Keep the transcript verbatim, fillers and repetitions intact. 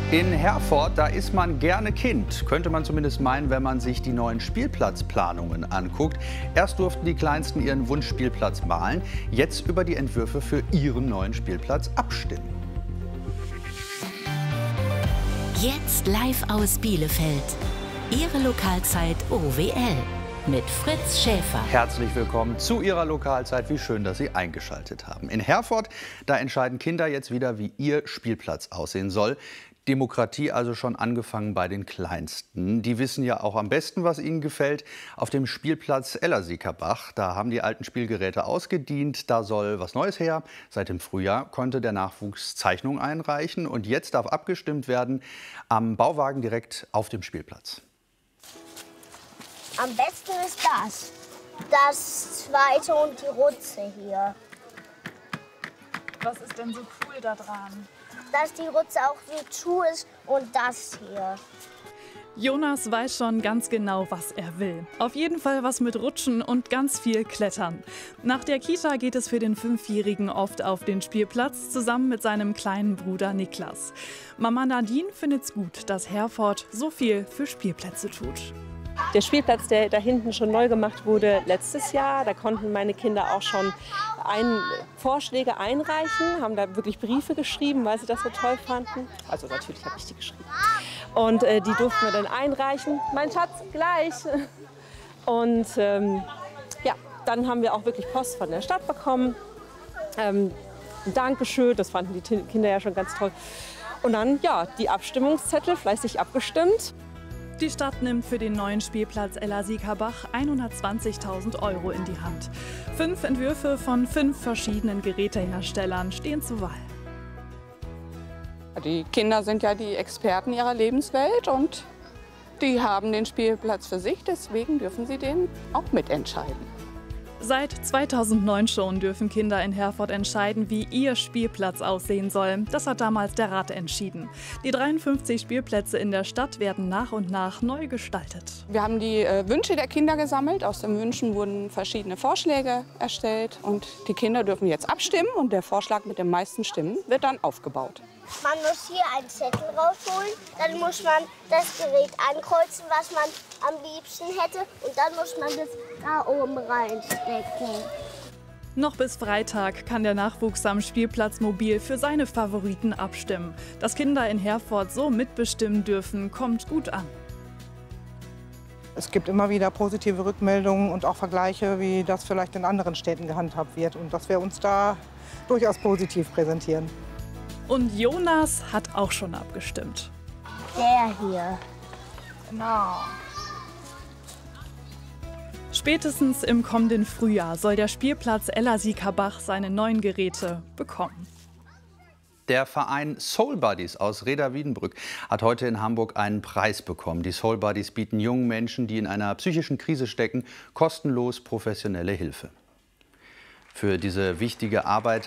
In Herford, da ist man gerne Kind, könnte man zumindest meinen, wenn man sich die neuen Spielplatzplanungen anguckt. Erst durften die Kleinsten ihren Wunschspielplatz malen, jetzt über die Entwürfe für ihren neuen Spielplatz abstimmen. Jetzt live aus Bielefeld. Ihre Lokalzeit O W L mit Fritz Schäfer. Herzlich willkommen zu Ihrer Lokalzeit. Wie schön, dass Sie eingeschaltet haben. In Herford, da entscheiden Kinder jetzt wieder, wie ihr Spielplatz aussehen soll. Demokratie also schon angefangen bei den Kleinsten. Die wissen ja auch am besten, was ihnen gefällt. Auf dem Spielplatz Ellersiekerbach, da haben die alten Spielgeräte ausgedient. Da soll was Neues her. Seit dem Frühjahr konnte der Nachwuchs Zeichnungen einreichen. Und jetzt darf abgestimmt werden am Bauwagen direkt auf dem Spielplatz. Am besten ist das. Das zweite und die Rutze hier. Was ist denn so cool da dran? Dass die Rutze auch so zu ist und das hier. Jonas weiß schon ganz genau, was er will. Auf jeden Fall was mit Rutschen und ganz viel Klettern. Nach der Kita geht es für den Fünfjährigen oft auf den Spielplatz, zusammen mit seinem kleinen Bruder Niklas. Mama Nadine findet's gut, dass Herford so viel für Spielplätze tut. Der Spielplatz, der da hinten schon neu gemacht wurde letztes Jahr, da konnten meine Kinder auch schon ein, Vorschläge einreichen, haben da wirklich Briefe geschrieben, weil sie das so toll fanden. Also natürlich habe ich die geschrieben. Und äh, die durften wir dann einreichen. Mein Schatz, gleich. Und ähm, ja, dann haben wir auch wirklich Post von der Stadt bekommen. Ähm, ein Dankeschön, das fanden die Kinder ja schon ganz toll. Und dann, ja, die Abstimmungszettel, fleißig abgestimmt. Die Stadt nimmt für den neuen Spielplatz Ellersiekerbach hundertzwanzigtausend Euro in die Hand. Fünf Entwürfe von fünf verschiedenen Geräteherstellern stehen zur Wahl. Die Kinder sind ja die Experten ihrer Lebenswelt und die haben den Spielplatz für sich, deswegen dürfen sie den auch mitentscheiden. Seit zweitausendneun schon dürfen Kinder in Herford entscheiden, wie ihr Spielplatz aussehen soll. Das hat damals der Rat entschieden. Die dreiundfünfzig Spielplätze in der Stadt werden nach und nach neu gestaltet. Wir haben die äh, Wünsche der Kinder gesammelt. Aus den Wünschen wurden verschiedene Vorschläge erstellt. Und die Kinder dürfen jetzt abstimmen und der Vorschlag mit den meisten Stimmen wird dann aufgebaut. Man muss hier einen Zettel rausholen, dann muss man das Gerät ankreuzen, was man am liebsten hätte, und dann muss man das da oben reinstecken. Noch bis Freitag kann der Nachwuchs am Spielplatz mobil für seine Favoriten abstimmen. Dass Kinder in Herford so mitbestimmen dürfen, kommt gut an. Es gibt immer wieder positive Rückmeldungen und auch Vergleiche, wie das vielleicht in anderen Städten gehandhabt wird, und dass wir uns da durchaus positiv präsentieren. Und Jonas hat auch schon abgestimmt. Der hier. Genau. Spätestens im kommenden Frühjahr soll der Spielplatz Ellersiekerbach seine neuen Geräte bekommen. Der Verein Soul Buddies aus Rheda-Wiedenbrück hat heute in Hamburg einen Preis bekommen. Die Soul Buddies bieten jungen Menschen, die in einer psychischen Krise stecken, kostenlos professionelle Hilfe. Für diese wichtige Arbeit